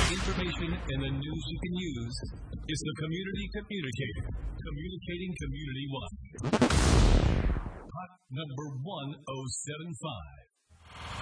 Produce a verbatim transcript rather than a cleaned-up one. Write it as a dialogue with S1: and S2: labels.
S1: information and the news you can use is the Community Communicator, communicating community-wide. Hot number one oh seven five.